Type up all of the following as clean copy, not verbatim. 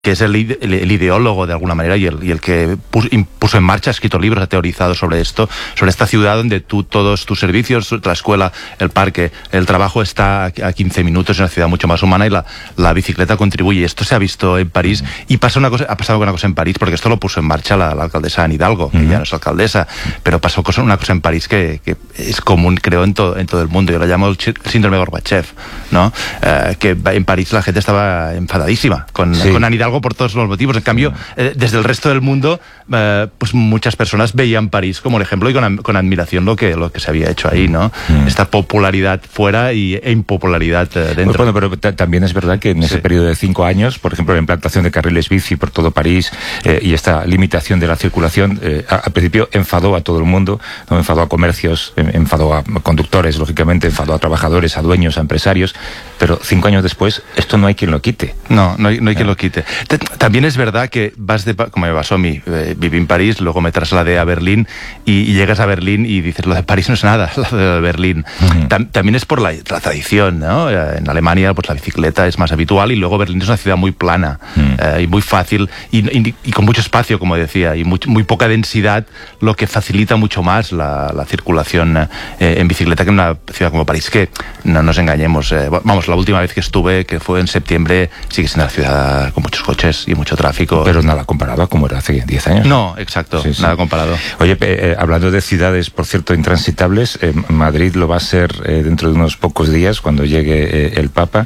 que es el ideólogo de alguna manera y el que puso en marcha, ha escrito libros, ha teorizado sobre esto, sobre esta ciudad donde todos tus servicios, la escuela, el parque, el trabajo está a 15 minutos, es una ciudad mucho más humana y la bicicleta contribuye. Esto se ha visto en París y ha pasado una cosa en París, porque esto lo puso en marcha la alcaldesa Anne Hidalgo, que ya no es alcaldesa, pero pasó una cosa en París que es común, creo, en todo el mundo. Yo la llamo el síndrome Gorbachev, ¿no? Que en París la gente estaba enfadadísima con Anne Hidalgo por todos los motivos. En cambio, desde el resto del mundo, pues muchas personas veían París como el ejemplo y con admiración lo que se había hecho ahí, ¿no? Esta popularidad fuera e impopularidad dentro. Bueno, pero también es verdad que en ese periodo de 5 años, por ejemplo, la implantación de carriles bici por todo París y esta limitación de la circulación, al principio enfadó a todo el mundo, ¿no? Enfadó a comercios, enfadó a conductores, lógicamente, enfadó a trabajadores, a dueños, a empresarios, pero 5 años después, esto no hay quien lo quite. No hay quien lo quite. También es verdad que como me pasó a mí, viví en París, luego me trasladé a Berlín y llegas a Berlín y dices, lo de París no es nada, lo de Berlín. También es por la tradición, ¿no? En Alemania pues la bicicleta es más habitual y luego Berlín es una ciudad muy plana y muy fácil y con mucho espacio, como decía, y muy poca densidad, lo que facilita mucho más la circulación en bicicleta que en una ciudad como París, que no nos engañemos. Vamos, la última vez que estuve, que fue en septiembre, sigue siendo una ciudad con muchos coches y mucho tráfico. Pero nada comparado a como era hace 10 años. No, exacto, nada comparado. Oye, hablando de ciudades, por cierto, intransitables, Madrid lo va a ser dentro de unos pocos días, cuando llegue el Papa.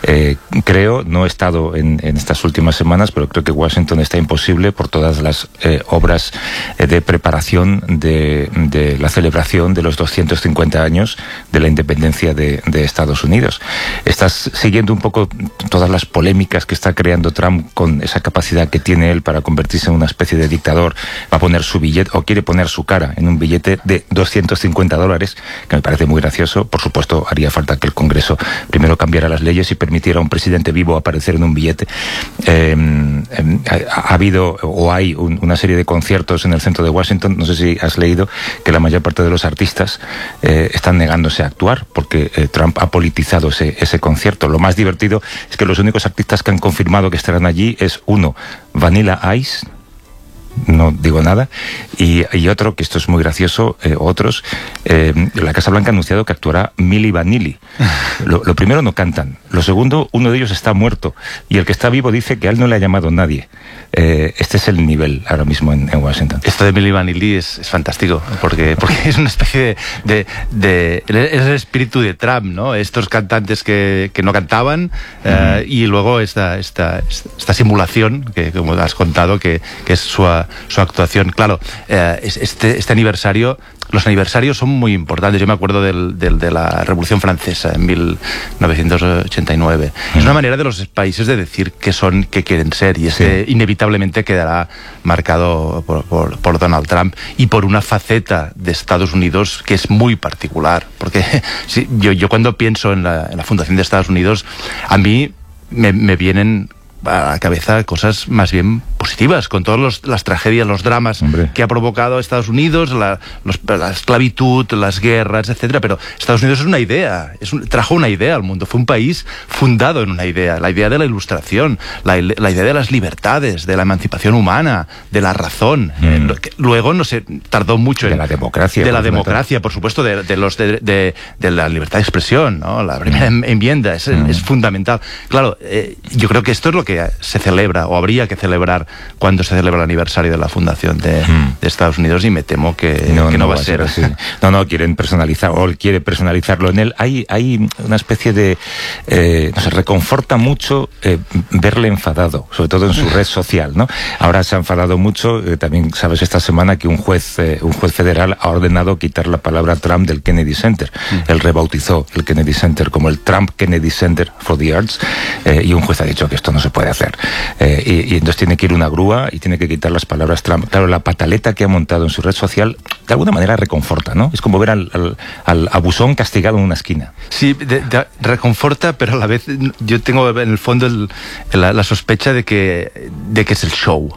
Creo, no he estado en estas últimas semanas, pero creo que Washington está imposible por todas las obras de preparación de la celebración de los 250 años de la independencia de Estados Unidos. ¿Estás siguiendo un poco todas las polémicas que está creando Trump con esa capacidad que tiene él para convertirse en una especie de dictador? Va a poner su billete, o quiere poner su cara en un billete de $250, que me parece muy gracioso. Por supuesto, haría falta que el Congreso primero cambiara las leyes y permitiera a un presidente vivo aparecer en un billete. Ha habido, o hay, una serie de conciertos en el centro de Washington. No sé si has leído que la mayor parte de los artistas están negándose a actuar porque Trump ha politizado ese concierto. Lo más divertido es que los únicos artistas que han confirmado que estarán allí es uno, Vanilla Ice, no digo nada, y otro, que esto es muy gracioso, otros, la Casa Blanca ha anunciado que actuará Milli Vanilli. Lo primero, no cantan. Lo segundo, uno de ellos está muerto, y el que está vivo dice que a él no le ha llamado nadie. Este es el nivel ahora mismo en Washington. Esto de Milli Vanilli es fantástico, porque es una especie es el espíritu de Trump, ¿no? Estos cantantes que no cantaban, y luego esta simulación, que como has contado, que es su actuación. Claro, este aniversario, los aniversarios son muy importantes. Yo me acuerdo de la Revolución Francesa en 1989. Es una manera de los países de decir qué quieren ser, y inevitablemente quedará marcado por Donald Trump y por una faceta de Estados Unidos que es muy particular. Porque yo cuando pienso en la fundación de Estados Unidos, a mí me vienen a la cabeza cosas más bien positivas, con todas las tragedias, los dramas que ha provocado Estados Unidos, la esclavitud, las guerras, etcétera. Pero Estados Unidos es una idea, trajo una idea al mundo, fue un país fundado en una idea, la idea de la Ilustración, la idea de las libertades, de la emancipación humana, de la razón. Luego, no sé, tardó mucho de la democracia. De la democracia, por supuesto, de la libertad de expresión, ¿no? La primera enmienda es fundamental. Claro, yo creo que esto es lo que se celebra, o habría que celebrar, cuando se celebra el aniversario de la fundación de Estados Unidos, y me temo que no va a ser así. No, quieren personalizar, o él quiere personalizarlo en él. Hay una especie de... no sé, reconforta mucho verle enfadado, sobre todo en su red social, ¿no? Ahora se ha enfadado mucho, también sabes esta semana que un juez federal ha ordenado quitar la palabra Trump del Kennedy Center. Él rebautizó el Kennedy Center como el Trump Kennedy Center for the Arts, y un juez ha dicho que esto no se puede hacer. Y entonces tiene que ir una grúa y tiene que quitar las palabras Trump. Claro, la pataleta que ha montado en su red social de alguna manera reconforta, ¿no? Es como ver al abusón castigado en una esquina. Sí, reconforta, pero a la vez yo tengo en el fondo la sospecha de que es el show.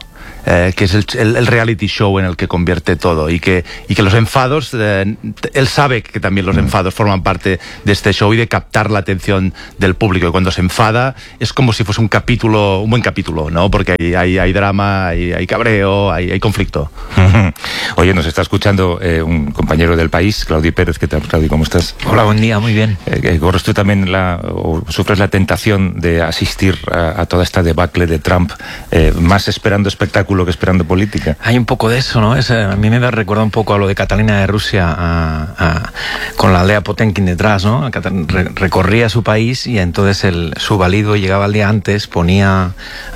que es el reality show en el que convierte todo, y que los enfados, él sabe que también los enfados forman parte de este show y de captar la atención del público, y cuando se enfada es como si fuese un buen capítulo, ¿no? Porque hay drama, hay cabreo, hay conflicto. Oye, nos está escuchando un compañero del País, Claudi Pérez. ¿Qué tal, Claudi? ¿Cómo estás? Hola, buen día, muy bien. ¿Corres tú también o sufres la tentación de asistir a toda esta debacle de Trump, más esperando espectáculo que esperando política? Hay un poco de eso, ¿no? A mí me recuerda un poco a lo de Catalina de Rusia, con la aldea Potenkin detrás, ¿no? Recorría su país y entonces su valido llegaba el día antes, ponía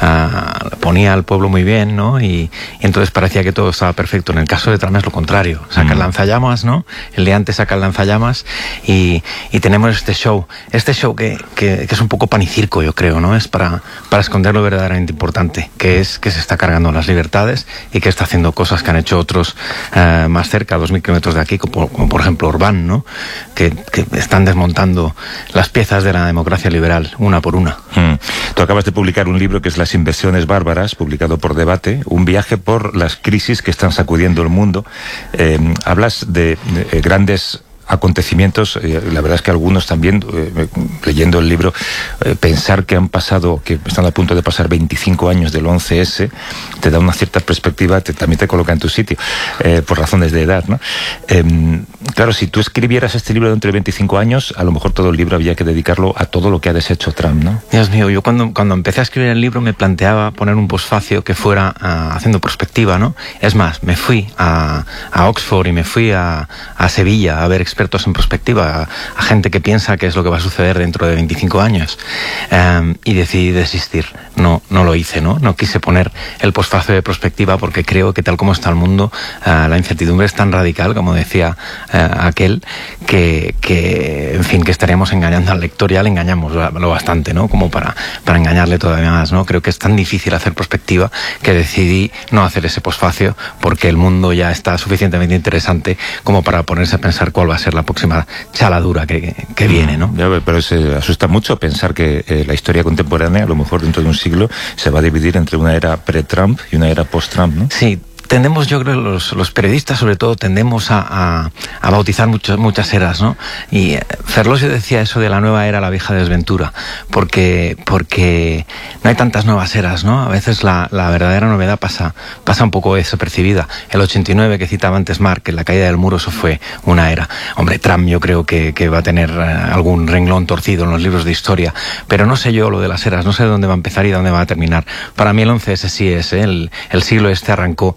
al pueblo muy bien, ¿no? Y entonces parecía que todo estaba perfecto. En el caso de Trump es lo contrario. Saca el lanzallamas, ¿no? El día antes saca el lanzallamas y tenemos este show que es un poco pan y circo, yo creo, ¿no? Es para esconder lo verdaderamente importante, que es que se está cargando las libertades y que está haciendo cosas que han hecho otros más cerca, a 2.000 kilómetros de aquí, como por ejemplo Orbán, ¿no? Que están desmontando las piezas de la democracia liberal una por una. Tú acabas de publicar un libro que es Las inversiones bárbaras, publicado por Debate, un viaje por las crisis que están sacudiendo el mundo. Hablas de grandes acontecimientos, la verdad es que algunos también, leyendo el libro, pensar que están a punto de pasar 25 años del 11S, te da una cierta perspectiva, también te coloca en tu sitio, por razones de edad, ¿no? Claro, si tú escribieras este libro dentro de 25 años, a lo mejor todo el libro había que dedicarlo a todo lo que ha deshecho Trump, ¿no? Dios mío, yo cuando empecé a escribir el libro me planteaba poner un posfacio que fuera haciendo perspectiva, ¿no? Es más, me fui a Oxford y me fui a Sevilla a ver expertos en perspectiva, a gente que piensa qué es lo que va a suceder dentro de 25 años, y decidí desistir. No lo hice, ¿no? No quise poner el posfacio de perspectiva porque creo que tal como está el mundo, la incertidumbre es tan radical, como decía aquel, que en fin, que estaríamos engañando al lector. Ya le engañamos lo bastante, ¿no? Como para engañarle todavía más, ¿no? Creo que es tan difícil hacer perspectiva que decidí no hacer ese posfacio, porque el mundo ya está suficientemente interesante como para ponerse a pensar cuál va a ser la próxima chaladura que viene, ¿no? Pero se asusta mucho pensar que la historia contemporánea, a lo mejor dentro de un siglo, se va a dividir entre una era pre-Trump y una era post-Trump, ¿no? Sí. Tendemos, yo creo, los periodistas sobre todo, tendemos a bautizar muchas eras, ¿no? Y Ferlosio decía eso de la nueva era, la vieja desventura, porque no hay tantas nuevas eras, ¿no? A veces la verdadera novedad pasa un poco desapercibida. El 89 que citaba antes Mark, la caída del muro, eso fue una era. Hombre, Trump yo creo que va a tener algún renglón torcido en los libros de historia, pero no sé yo lo de las eras, no sé de dónde va a empezar y de dónde va a terminar. Para mí el 11S sí es, el siglo este arrancó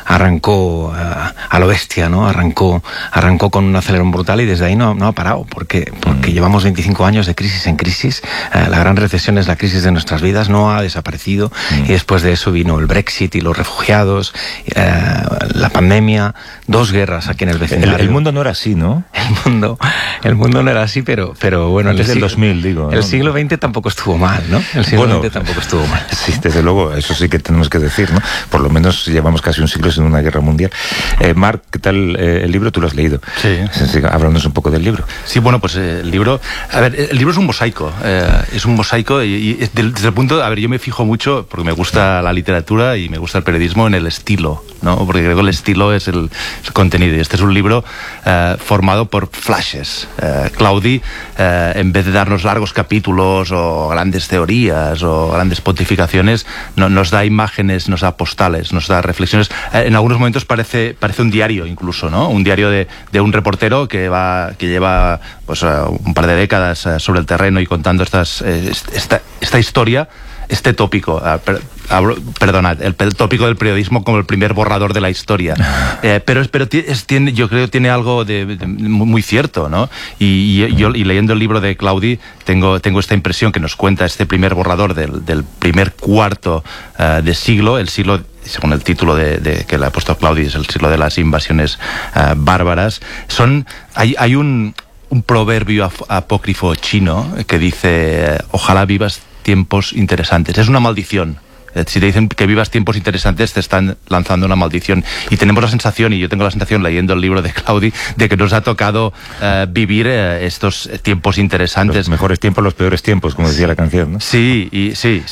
a lo bestia, ¿no? Arrancó con un acelerón brutal y desde ahí no ha parado, porque llevamos 25 años de crisis en crisis. La gran recesión es la crisis de nuestras vidas, no ha desaparecido, y después de eso vino el Brexit y los refugiados, la pandemia, 2 guerras aquí en el vecindario. El mundo no era así, ¿no? El mundo no era así, pero bueno, antes del 2000, digo, ¿no? El siglo XX tampoco estuvo mal, ¿no? El siglo XX tampoco estuvo mal. Sí, desde luego, eso sí que tenemos que decir, ¿no? Por lo menos llevamos casi un siglo sin una guerra mundial. Marc, ¿qué tal el libro? Tú lo has leído. Sí. Háblanos un poco del libro. Sí, bueno, pues el libro... A ver, el libro es un mosaico. Y desde el punto... A ver, yo me fijo mucho, porque me gusta la literatura y me gusta el periodismo, en el estilo, ¿no? Porque creo que el estilo es el contenido. Y este es un libro formado por flashes. Claudi, en vez de darnos largos capítulos o grandes teorías o grandes pontificaciones, nos da imágenes, nos da postales, nos da reflexiones. En algunos momentos parece un diario incluso, ¿no? Un diario de un reportero que lleva pues un par de décadas sobre el terreno y contando esta historia, este tópico, perdonad, el tópico del periodismo como el primer borrador de la historia, pero yo creo que tiene algo de muy cierto, ¿no? Y leyendo el libro de Claudi tengo esta impresión que nos cuenta este primer borrador del primer cuarto de siglo, el siglo, según el título que le ha puesto Claudi, es el siglo de las invasiones bárbaras. Hay un proverbio apócrifo chino que dice: ojalá vivas tiempos interesantes. Es una maldición Si te dicen que vivas tiempos interesantes, te están lanzando una maldición. Y tenemos la sensación, y yo tengo la sensación leyendo el libro de Claudi, de que nos ha tocado vivir estos tiempos interesantes. Los mejores tiempos, los peores tiempos, como decía la canción, ¿no? Sí. Y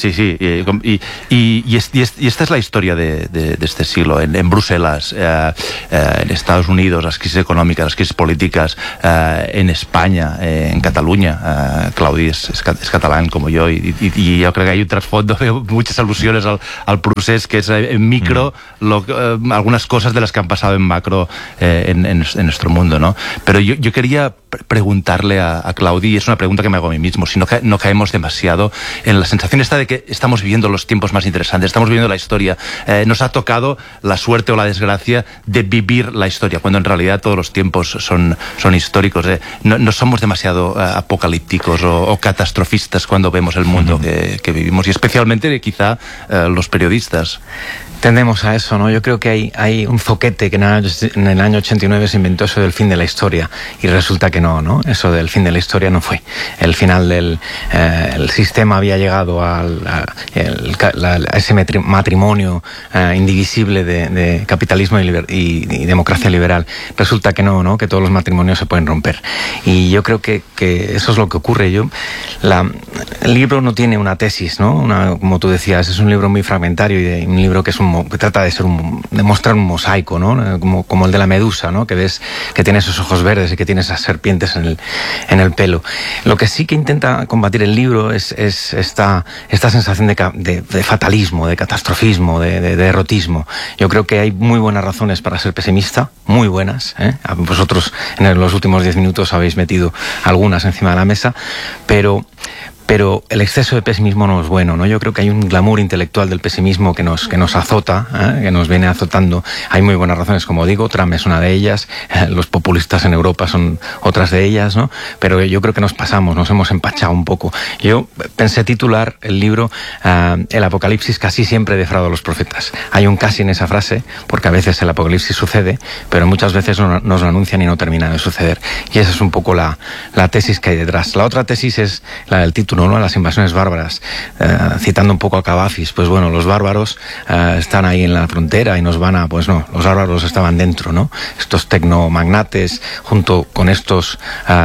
esta es la historia de este siglo. En Bruselas, en Estados Unidos, las crisis económicas, las crisis políticas, en España, en Cataluña. Claudi es catalán como yo, y yo creo que hay un trasfondo, veo muchas alusiones al procés, que es en micro algunas cosas de las que han pasado en macro en nuestro mundo, ¿no? Pero yo quería preguntarle a Claudi, y es una pregunta que me hago a mí mismo, si no caemos demasiado en la sensación esta de que estamos viviendo los tiempos más interesantes, estamos viviendo la historia, nos ha tocado la suerte o la desgracia de vivir la historia, cuando en realidad todos los tiempos son históricos. No somos demasiado apocalípticos o catastrofistas cuando vemos el mundo que vivimos, y especialmente quizá los periodistas. Tendemos a eso, ¿no? Yo creo que hay un zoquete que en el año 89 se inventó eso del fin de la historia, y resulta que no, eso del fin de la historia no fue. El final del el sistema había llegado a ese matrimonio indivisible de capitalismo y democracia liberal. Resulta que no, que todos los matrimonios se pueden romper. Y yo creo que eso es lo que ocurre. El libro no tiene una tesis, ¿no? Como tú decías, es un libro muy fragmentario, y un libro que trata de mostrar un mosaico, ¿no? Como el de la medusa, ¿no? Que ves que tiene esos ojos verdes y que tiene esas serpientes en el pelo. Lo que sí que intenta combatir el libro es esta sensación de fatalismo, de catastrofismo, de derrotismo. Yo creo que hay muy buenas razones para ser pesimista, muy buenas, ¿eh? Vosotros en los últimos 10 minutos habéis metido algunas encima de la mesa, pero el exceso de pesimismo no es bueno, ¿no? Yo creo que hay un glamour intelectual del pesimismo que nos azota, que nos viene azotando. Hay muy buenas razones, como digo, Trump es una de ellas, los populistas en Europa son otras de ellas, ¿no? Pero yo creo que nos hemos empachado un poco. Yo pensé titular el libro El Apocalipsis casi siempre defrauda a los profetas. Hay un casi en esa frase, porque a veces el apocalipsis sucede, pero muchas veces nos lo anuncian y no termina de suceder. Y esa es un poco la tesis que hay detrás. La otra tesis es la del título, ¿no? Las invasiones bárbaras, citando un poco a Cavafis. Pues bueno, los bárbaros están ahí en la frontera y nos van a... Pues no, los bárbaros estaban dentro, ¿no? Estos tecnomagnates junto con estos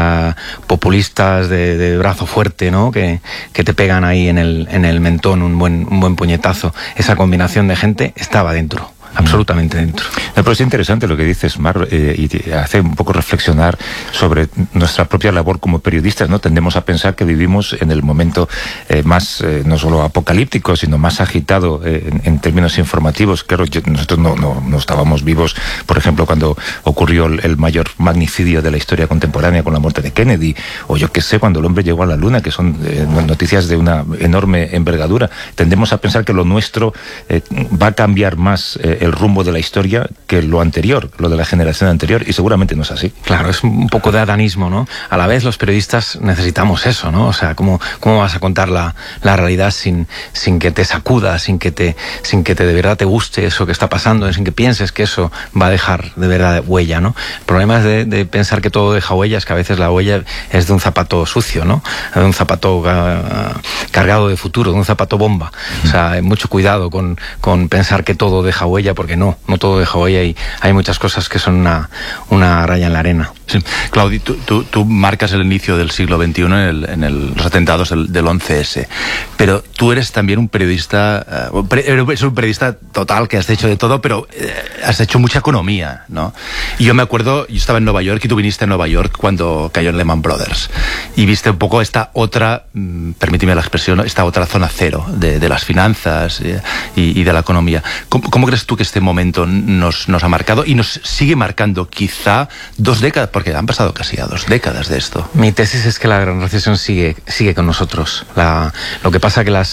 populistas de brazo fuerte, ¿no? Que te pegan ahí en el mentón un buen puñetazo. Esa combinación de gente estaba dentro. Absolutamente dentro. Pero es interesante lo que dices, Mar, y te hace un poco reflexionar sobre nuestra propia labor como periodistas, ¿no? Tendemos a pensar que vivimos en el momento más, no solo apocalíptico, sino más agitado en términos informativos. Claro, nosotros no estábamos vivos, por ejemplo, cuando ocurrió el mayor magnicidio de la historia contemporánea con la muerte de Kennedy, o yo qué sé, cuando el hombre llegó a la Luna, que son noticias de una enorme envergadura. Tendemos a pensar que lo nuestro va a cambiar más el rumbo de la historia que lo anterior, lo de la generación anterior, y seguramente no es así. Claro, es un poco de adanismo, ¿no? A la vez los periodistas necesitamos eso, ¿no? O sea, ¿cómo vas a contar la realidad sin que te sacuda, sin que de verdad te guste eso que está pasando, sin que pienses que eso va a dejar de verdad huella, ¿no? El problema es de pensar que todo deja huellas, que a veces la huella es de un zapato sucio, ¿no? De un zapato cargado de futuro, de un zapato bomba. O sea, hay mucho cuidado con pensar que todo deja huella, porque no todo deja huella, y hay muchas cosas que son una raya en la arena. Sí. Claudi, tú marcas el inicio del siglo XXI en los atentados del 11S, pero tú eres también un periodista, eres un periodista total, que has hecho de todo, pero has hecho mucha economía, ¿no? Y yo me acuerdo, yo estaba en Nueva York y tú viniste a Nueva York cuando cayó en Lehman Brothers, y viste un poco esta otra, permíteme la expresión, esta otra zona cero de las finanzas y de la economía. ¿Cómo crees tú que este momento nos ha marcado y nos sigue marcando quizá 2 décadas? Porque han pasado casi ya 2 décadas de esto. Mi tesis es que la gran recesión sigue con nosotros. Lo que pasa que las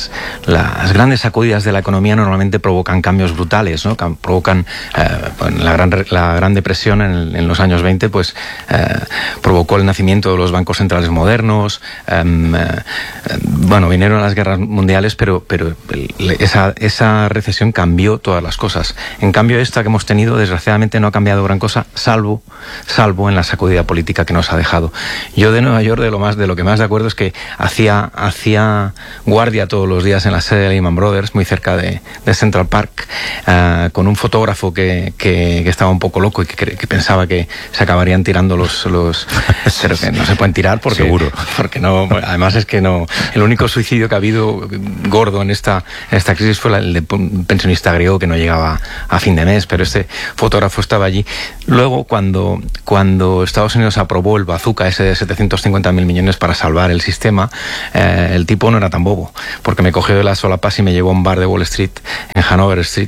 grandes sacudidas de la economía normalmente provocan cambios brutales, ¿no? Provocan la Gran Depresión en los años 20, pues provocó el nacimiento de los bancos centrales modernos. Bueno, vinieron las guerras mundiales, pero esa recesión cambió todas las cosas. En cambio, esta que hemos tenido, desgraciadamente, no ha cambiado gran cosa, salvo salvo en la sacudida política que nos ha dejado. Yo de Nueva York, de lo que más de acuerdo es que hacía guardia todos los días en la sede de Lehman Brothers, muy cerca de Central Park, con un fotógrafo que estaba un poco loco y que pensaba que se acabarían tirando los pero que no se pueden tirar porque seguro, porque no, además es que no, el único suicidio que ha habido gordo en esta crisis fue el de un pensionista griego que no llegaba a fin de mes, pero este fotógrafo estaba allí. Luego cuando Estados Unidos aprobó el bazooka ese de 750.000 millones para salvar el sistema, el tipo no era tan bobo, porque me cogió de las solapas y me llevó a un bar de Wall Street, en Hanover Street,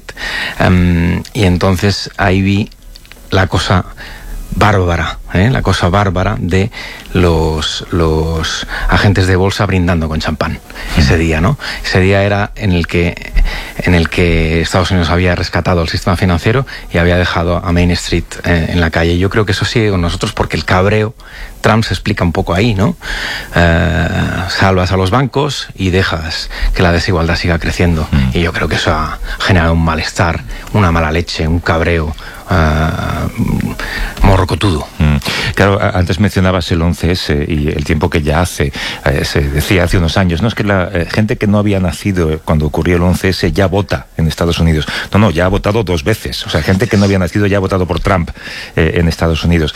y entonces ahí vi la cosa bárbara, la cosa bárbara de los agentes de bolsa brindando con champán ese día, ¿no? Ese día era en el que Estados Unidos había rescatado el sistema financiero y había dejado a Main Street en la calle. Yo creo que eso sigue con nosotros porque el cabreo Trump se explica un poco ahí, ¿no? Salvas a los bancos y dejas que la desigualdad siga creciendo. Y yo creo que eso ha generado un malestar, una mala leche, un cabreo morrocotudo. Claro, antes mencionabas el 11S y el tiempo que ya hace, se decía hace unos años, no es que la gente que no había nacido cuando ocurrió el 11S ya vota en Estados Unidos. No, ya ha votado 2 veces. O sea, gente que no había nacido ya ha votado por Trump en Estados Unidos.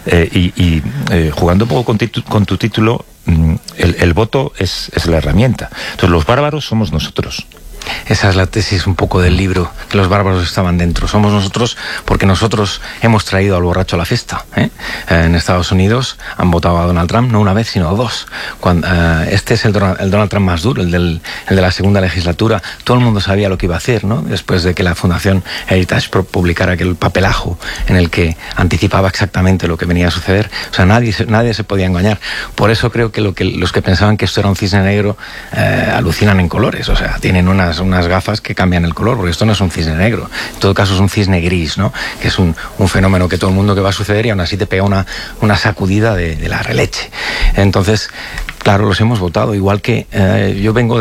Jugando un poco con tu título, el voto es la herramienta. Entonces, los bárbaros somos nosotros. Esa es la tesis un poco del libro, que los bárbaros estaban dentro. Somos nosotros porque nosotros hemos traído al borracho a la fiesta. En Estados Unidos han votado a Donald Trump no una vez, sino 2. Este es el Donald Trump más duro, el de la segunda legislatura. Todo el mundo sabía lo que iba a hacer, ¿no? Después de que la Fundación Heritage publicara aquel papelajo en el que anticipaba exactamente lo que venía a suceder. O sea, nadie se podía engañar. Por eso creo que los que pensaban que esto era un cisne negro alucinan en colores. O sea, tienen unas gafas que cambian el color, porque esto no es un cisne negro, en todo caso es un cisne gris, ¿no? Que es un fenómeno que todo el mundo que va a suceder y aún así te pega una sacudida de la releche. Entonces, claro, los hemos votado, igual que yo vengo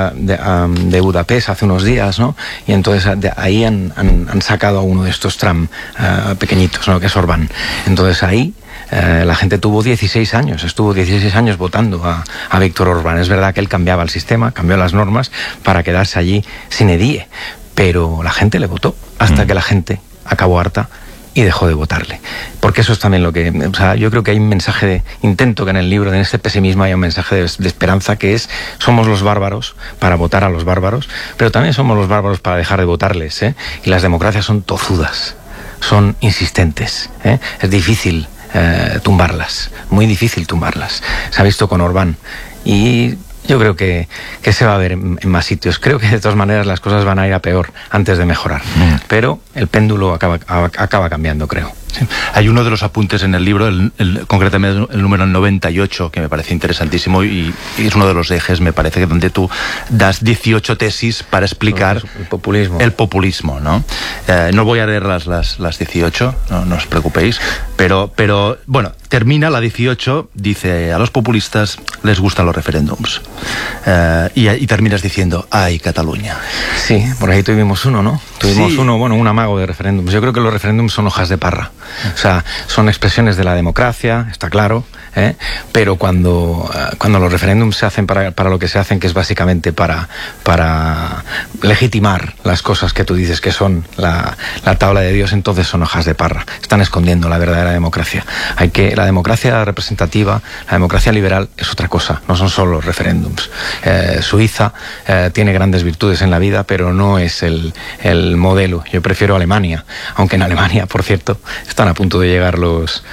de Budapest hace unos días, ¿no? Y entonces de ahí han sacado a uno de estos Trump pequeñitos, ¿no? Que es Orbán. Entonces ahí la gente estuvo 16 años votando a Víctor Orbán. Es verdad que él cambiaba el sistema, cambió las normas para quedarse allí sin edie, pero la gente le votó hasta que la gente acabó harta y dejó de votarle. Porque eso es también lo que... O sea, yo creo que hay un mensaje intento que en el libro, en este pesimismo, hay un mensaje de esperanza, que es: somos los bárbaros para votar a los bárbaros, pero también somos los bárbaros para dejar de votarles, Y las democracias son tozudas, son insistentes, Es difícil tumbarlas, muy difícil tumbarlas. Se ha visto con Orbán y yo creo que se va a ver en más sitios. Creo que de todas maneras las cosas van a ir a peor antes de mejorar, pero el péndulo acaba cambiando, creo. Sí. Hay uno de los apuntes en el libro, concretamente el número 98, que me parece interesantísimo y es uno de los ejes, me parece, que donde tú das 18 tesis para explicar el populismo, ¿no? No voy a leer las 18, no os preocupéis, pero bueno, termina la 18, dice: a los populistas les gustan los referéndums. Y terminas diciendo: ¡ay, Cataluña! Sí, por ahí tuvimos uno, ¿no? Tuvimos un amago de referéndums. Yo creo que los referéndums son hojas de parra. O sea, son expresiones de la democracia, está claro, pero cuando los referéndums se hacen para lo que se hacen, que es básicamente para legitimar las cosas que tú dices que son la tabla de Dios, entonces son hojas de parra. Están escondiendo la verdadera democracia. La democracia representativa, la democracia liberal es otra cosa, no son solo los referéndums. Suiza tiene grandes virtudes en la vida, pero no es el modelo. Yo prefiero Alemania, aunque en Alemania, por cierto, están a punto de llegar los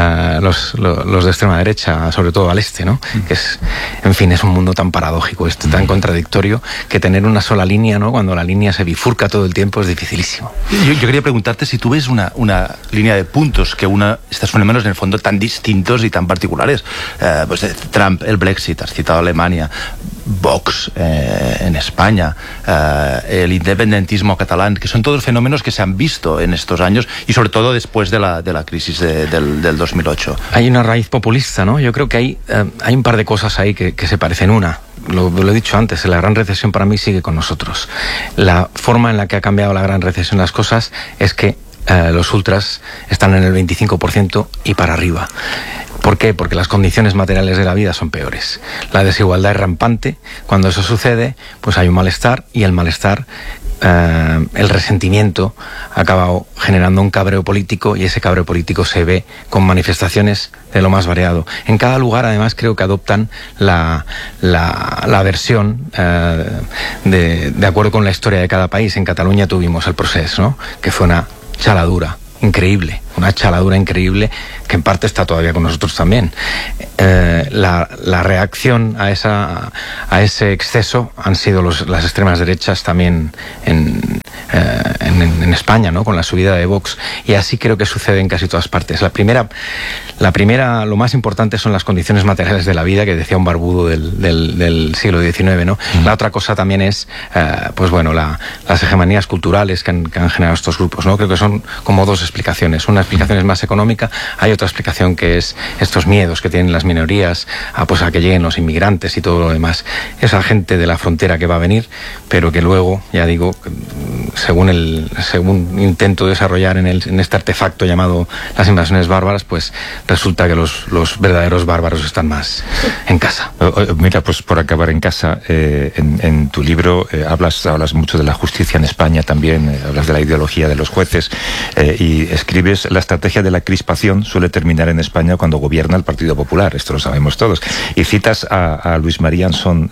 de extrema derecha, sobre todo al este, ¿no? Que es un mundo tan paradójico, tan contradictorio, que tener una sola línea, ¿no? Cuando la línea se bifurca todo el tiempo, es dificilísimo. Yo quería preguntarte si tú ves una línea de puntos que una estos fenómenos en el fondo tan distintos y tan particulares. Pues Trump, el Brexit, has citado Alemania, Vox en España, el independentismo catalán, que son todos fenómenos que se han visto en estos años y sobre todo después de la crisis del 2008. Hay una raíz populista, ¿no? Yo creo que hay un par de cosas ahí que se parecen. Una, lo he dicho antes, la gran recesión para mí sigue con nosotros. La forma en la que ha cambiado la gran recesión las cosas es que los ultras están en el 25% y para arriba. ¿Por qué? Porque las condiciones materiales de la vida son peores. La desigualdad es rampante. Cuando eso sucede, pues hay un malestar, y el malestar, el resentimiento, acaba generando un cabreo político, y ese cabreo político se ve con manifestaciones de lo más variado. En cada lugar, además, creo que adoptan la versión de acuerdo con la historia de cada país. En Cataluña tuvimos el Procés, ¿no?, que fue una chaladura increíble, una chaladura increíble, que en parte está todavía con nosotros también. La reacción a ese exceso han sido las extremas derechas también en España, ¿no?, con la subida de Vox, y así creo que sucede en casi todas partes. La primera, lo más importante son las condiciones materiales de la vida, que decía un barbudo del siglo XIX, ¿no? La otra cosa también es, pues bueno, las hegemonías culturales que han generado estos grupos, ¿no? Creo que son como dos explicaciones. Una explicación es más económica, hay otra explicación que es estos miedos que tienen las minorías a que lleguen los inmigrantes y todo lo demás. Esa gente de la frontera que va a venir, pero que luego, ya digo, según intento desarrollar en este artefacto llamado las invasiones bárbaras, pues resulta que los verdaderos bárbaros están más en casa. Mira, pues por acabar en casa, en tu libro hablas mucho de la justicia en España también, hablas de la ideología de los jueces, y escribes: la estrategia de la crispación suele terminar en España cuando gobierna el Partido Popular. Esto lo sabemos todos. Y citas a Luis María Ansón,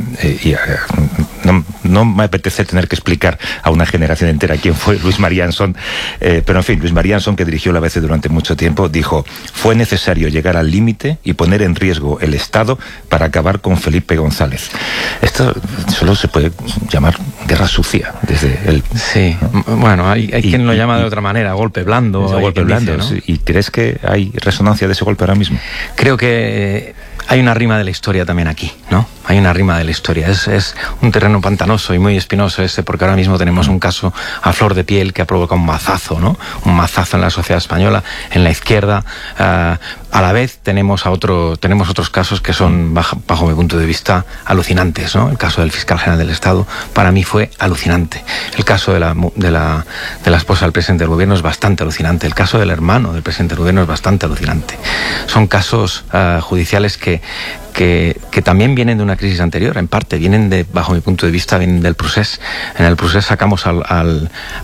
no me apetece tener que explicar a una generación entera quién fue Luis María Ansón, pero en fin, Luis María Ansón, que dirigió la ABC durante mucho tiempo, dijo: fue necesario llegar al límite y poner en riesgo el Estado para acabar con Felipe González. Esto solo se puede llamar guerra sucia desde el... Sí, bueno, hay quien lo llama de otra manera, golpe blando. Golpe blando, dice, ¿no? ¿Y crees que hay resonancia de ese golpe ahora mismo? Creo que hay una rima de la historia también aquí, ¿no? Hay una rima de la historia. Es un terreno pantanoso y muy espinoso porque ahora mismo tenemos un caso a flor de piel que ha provocado un mazazo, ¿no? Un mazazo en la sociedad española, en la izquierda. A la vez tenemos otros casos que son, bajo mi punto de vista, alucinantes, ¿no? El caso del fiscal general del Estado para mí fue alucinante. El caso de la esposa del presidente del gobierno es bastante alucinante. El caso del hermano del presidente del gobierno es bastante alucinante. Son casos judiciales que también vienen de una crisis anterior, en parte vienen bajo mi punto de vista, vienen del Procés. En el Procés sacamos al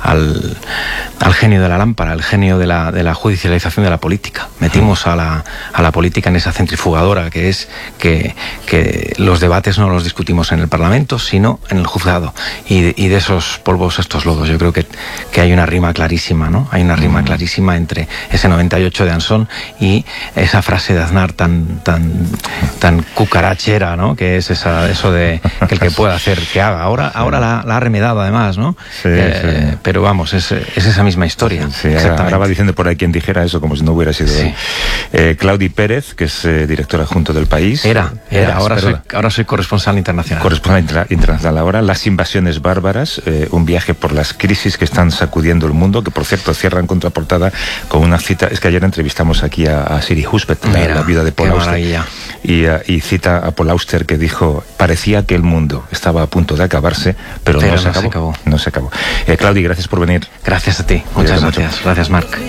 genio de la lámpara, al genio de la judicialización de la política. Metimos a la política en esa centrifugadora que es que los debates no los discutimos en el Parlamento, sino en el juzgado. Y de esos polvos estos lodos. Yo creo que hay una rima clarísima, ¿no? Hay una rima clarísima entre ese 98 de Ansón y esa frase de Aznar tan cucarachera, ¿no? Que es eso de que el que pueda hacer, que haga. Ahora la ha remedado además, ¿no? Sí, sí. Pero vamos, es esa misma historia. Sí, ahora va diciendo por ahí quien dijera eso como si no hubiera sido él. Claudi Pérez, que es director adjunto del País. Ahora soy corresponsal internacional. Corresponsal internacional ahora. Las invasiones bárbaras, un viaje por las crisis que están sacudiendo el mundo, que por cierto cierran contraportada con una cita. Es que ayer entrevistamos aquí a Siri Husbeth, la viuda de Paul Auster. Y cita a Paul Auster, que dijo: parecía que el mundo estaba a punto de acabarse, pero no se acabó. No se acabó. Claudi, gracias por venir. Gracias a ti. Muchas gracias. Gracias, Marc.